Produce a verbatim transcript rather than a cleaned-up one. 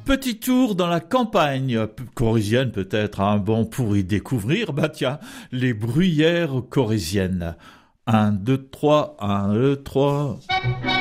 Petit tour dans la campagne corrézienne peut-être, hein, bon, pour y découvrir, bah tiens, les bruyères corréziennes. Un, deux, trois, un, deux, trois...